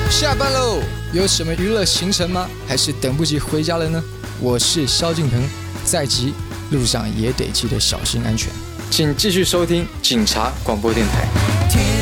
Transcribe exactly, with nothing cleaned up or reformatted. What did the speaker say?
下班喽，有什么娱乐行程吗？还是等不及回家了呢？我是萧敬腾，在即路上也得记得小心安全。请继续收听警察广播电台。